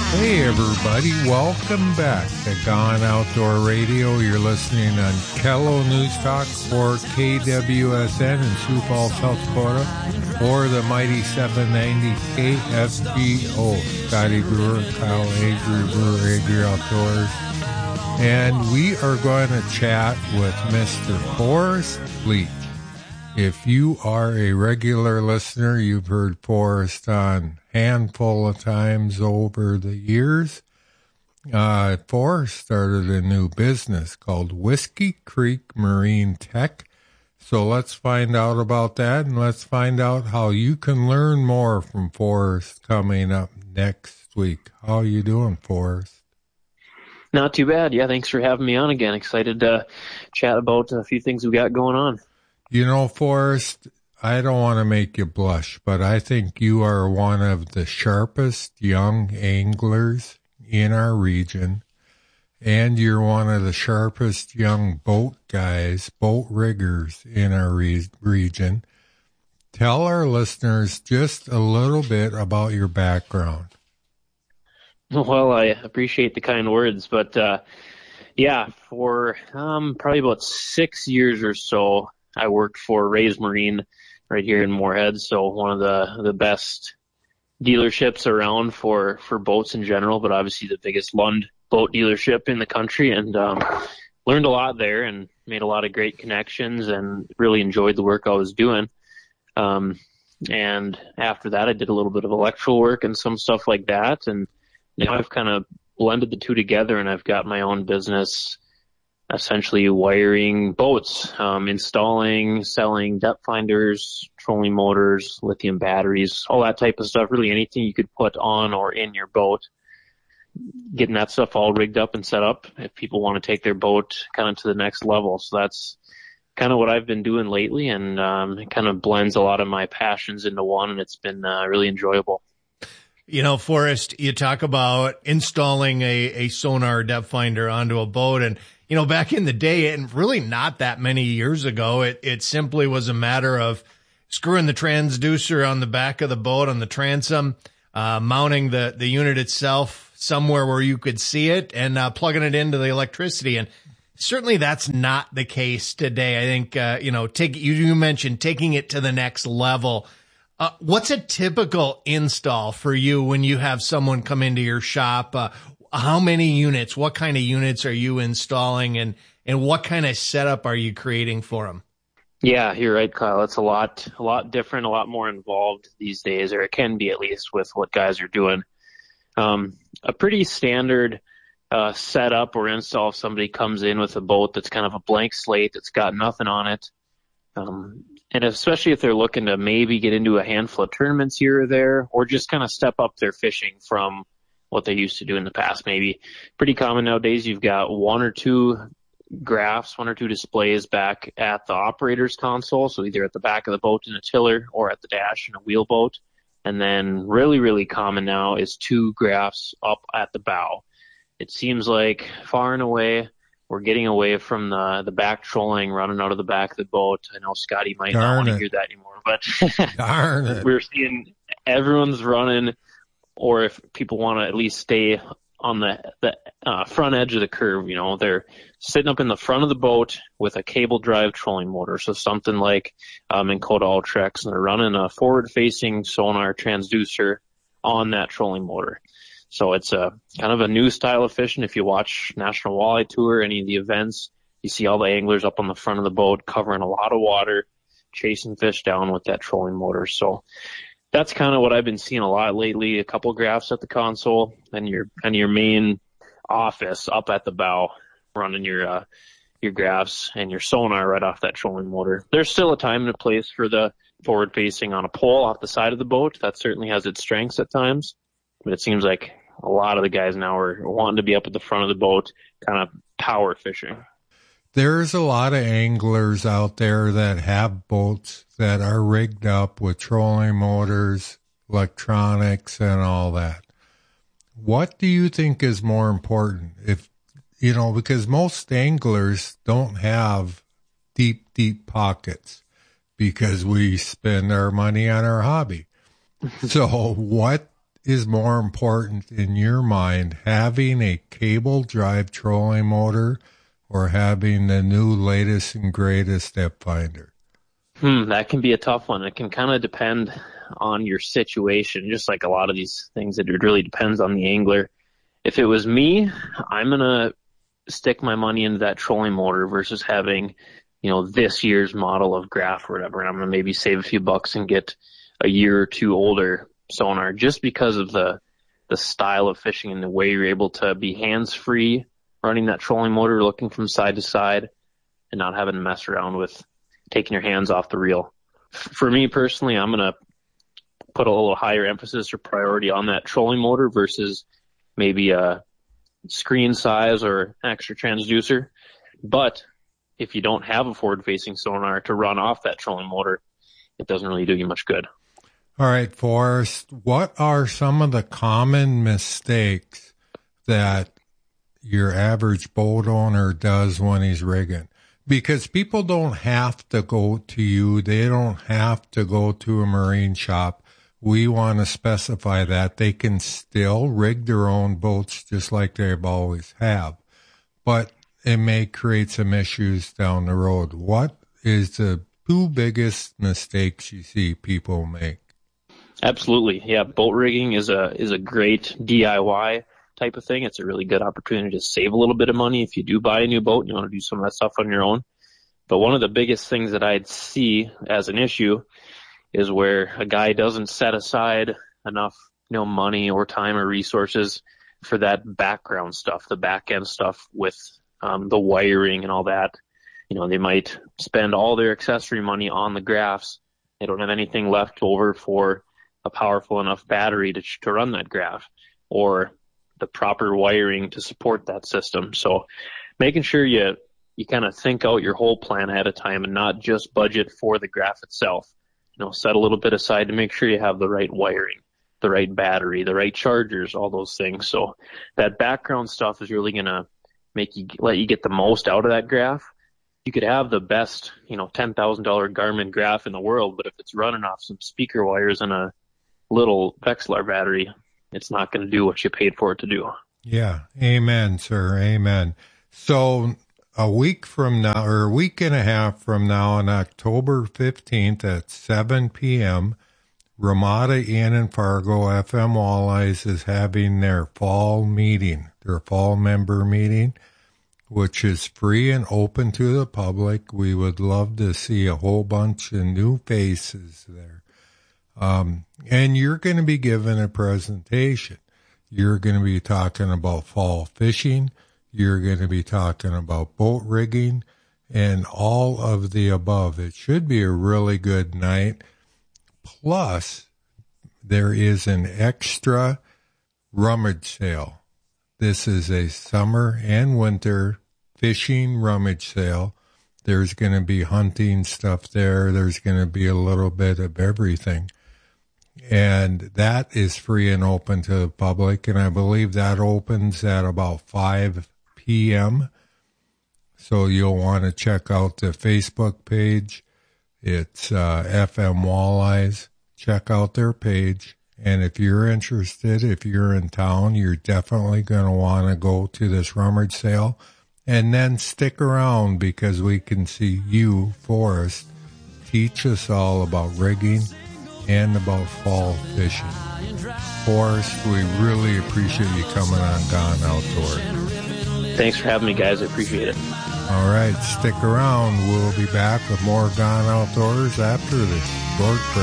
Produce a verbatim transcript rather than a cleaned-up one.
Hey everybody, welcome back to Gone Outdoor Radio. You're listening on Kello News Talk or K W S N in Sioux Falls, South Dakota, or the mighty seven ninety K F G O. Scotty Brewer, Kyle Agri, Brewer Agri Outdoors. And we are going to chat with Mister Forrest Leach. If you are a regular listener, you've heard Forrest on a handful of times over the years. Uh, Forrest started a new business called Whiskey Creek Marine Tech. So let's find out about that, and let's find out how you can learn more from Forrest coming up next week. How you doing, Forrest? Not too bad. Yeah, thanks for having me on again. Excited to chat about a few things we got going on. You know, Forrest, I don't want to make you blush, but I think you are one of the sharpest young anglers in our region, and you're one of the sharpest young boat guys, boat riggers in our re- region. Tell our listeners just a little bit about your background. Well, I appreciate the kind words, but uh, yeah, for um, probably about six years or so, I worked for Ray's Marine right here in Moorhead, so one of the, the best dealerships around for, for boats in general, but obviously the biggest Lund boat dealership in the country, and um, learned a lot there and made a lot of great connections and really enjoyed the work I was doing. Um, and after that, I did a little bit of electrical work and some stuff like that, and now I've kind of blended the two together, and I've got my own business essentially wiring boats, um, installing, selling depth finders, trolling motors, lithium batteries, all that type of stuff, really anything you could put on or in your boat, getting that stuff all rigged up and set up if people want to take their boat kind of to the next level. So that's kind of what I've been doing lately, and um, it kind of blends a lot of my passions into one, and it's been uh, really enjoyable. You know, Forrest, you talk about installing a, a sonar depth finder onto a boat, and you know, back in the day, and really not that many years ago, it, it simply was a matter of screwing the transducer on the back of the boat on the transom, uh, mounting the, the unit itself somewhere where you could see it, and uh, plugging it into the electricity. And certainly that's not the case today. I think, uh, you know, take, you, you mentioned taking it to the next level. Uh, what's a typical install for you when you have someone come into your shop? Uh, How many units, what kind of units are you installing, and, and what kind of setup are you creating for them? Yeah, you're right, Kyle. It's a lot, a lot different, a lot more involved these days, or it can be at least with what guys are doing. Um, a pretty standard uh, setup or install if somebody comes in with a boat that's kind of a blank slate, that's got nothing on it. Um, and especially if they're looking to maybe get into a handful of tournaments here or there, or just kind of step up their fishing from what they used to do in the past. Maybe pretty common nowadays. You've got one or two graphs, one or two displays back at the operator's console. So either at the back of the boat in a tiller or at the dash in a wheelboat. And then really, really common now is two graphs up at the bow. It seems like far and away we're getting away from the, the back trolling running out of the back of the boat. I know Scotty might Darn not want to hear that anymore, but Darn it. We're seeing everyone's running, or if people want to at least stay on the, the uh, front edge of the curve, you know, they're sitting up in the front of the boat with a cable drive trolling motor. So something like um, in Coda Ultrex, and they're running a forward-facing sonar transducer on that trolling motor. So it's a kind of a new style of fishing. If you watch National Walleye Tour, any of the events, you see all the anglers up on the front of the boat covering a lot of water, chasing fish down with that trolling motor. So that's kind of what I've been seeing a lot lately. A couple graphs at the console, and your and your main office up at the bow, running your uh, your graphs and your sonar right off that trolling motor. There's still a time and a place for the forward facing on a pole off the side of the boat. That certainly has its strengths at times, but it seems like a lot of the guys now are wanting to be up at the front of the boat, kind of power fishing. There's a lot of anglers out there that have boats that are rigged up with trolling motors, electronics, and all that. What do you think is more important? If, you know, because most anglers don't have deep, deep pockets because we spend our money on our hobby. So what is more important in your mind, having a cable drive trolling motor or having the new latest and greatest depth finder? Hmm, that can be a tough one. It can kind of depend on your situation, just like a lot of these things. It really depends on the angler. If it was me, I'm going to stick my money into that trolling motor versus having, you know, this year's model of Graph or whatever. And I'm going to maybe save a few bucks and get a year or two older sonar just because of the, the style of fishing and the way you're able to be hands-free running that trolling motor, looking from side to side and not having to mess around with taking your hands off the reel. For me personally, I'm going to put a little higher emphasis or priority on that trolling motor versus maybe a screen size or extra transducer. But if you don't have a forward-facing sonar to run off that trolling motor, it doesn't really do you much good. All right, Forrest, what are some of the common mistakes that your average boat owner does when he's rigging? Because people don't have to go to you. They don't have to go to a marine shop. We want to specify that they can still rig their own boats just like they've always have. But it may create some issues down the road. What is the two biggest mistakes you see people make? Absolutely. Yeah, boat rigging is a is a great D I Y type of thing. It's a really good opportunity to save a little bit of money if you do buy a new boat and you want to do some of that stuff on your own. But one of the biggest things that I'd see as an issue is where a guy doesn't set aside enough, you know, money or time or resources for that background stuff, the back end stuff with um, the wiring and all that. You know, they might spend all their accessory money on the graphs. They don't have anything left over for a powerful enough battery to to run that graph or the proper wiring to support that system. So making sure you you kind of think out your whole plan ahead of time and not just budget for the graph itself. You know, set a little bit aside to make sure you have the right wiring, the right battery, the right chargers, all those things. So that background stuff is really going to make you, let you get the most out of that graph. You could have the best, you know, ten thousand dollars Garmin graph in the world, but if it's running off some speaker wires and a little Vexilar battery, it's not going to do what you paid for it to do. Yeah. Amen, sir. Amen. So a week from now, or a week and a half from now, on October fifteenth at seven p.m., Ramada Inn in Fargo, F M Walleyes is having their fall meeting, their fall member meeting, which is free and open to the public. We would love to see a whole bunch of new faces there. Um, and you're going to be given a presentation. You're going to be talking about fall fishing. You're going to be talking about boat rigging and all of the above. It should be a really good night. Plus, there is an extra rummage sale. This is a summer and winter fishing rummage sale. There's going to be hunting stuff there. There's going to be a little bit of everything. And that is free and open to the public. And I believe that opens at about five p.m. So you'll want to check out the Facebook page. It's uh, F M Walleyes. Check out their page. And if you're interested, if you're in town, you're definitely going to want to go to this rummage sale. And then stick around because we can see you, Forrest, teach us all about rigging and about fall fishing. Forrest, we really appreciate you coming on Gone Outdoors. Thanks for having me, guys. I appreciate it. All right, stick around. We'll be back with more Gone Outdoors after this short break.